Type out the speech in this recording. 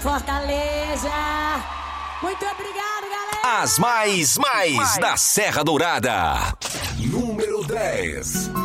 Fortaleza. Muito obrigado, galera. As mais da Serra Dourada. Número 10.